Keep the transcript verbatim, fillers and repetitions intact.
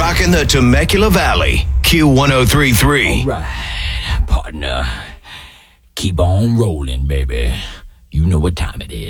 rocking the Temecula Valley. Q ten thirty-three. All right, partner. Keep on rolling, baby. You know what time it is.